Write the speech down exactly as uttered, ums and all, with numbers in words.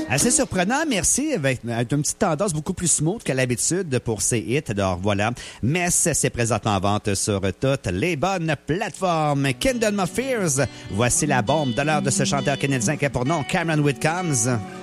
Assez surprenant, merci, avec, avec une petite tendance beaucoup plus smooth que l'habitude pour ces hits. Alors voilà, Mess, c'est présentement en vente sur toutes les bonnes plateformes. Kingdom of Fears, voici la bombe de l'heure de ce chanteur canadien qui a pour nom Cameron Whitcombs.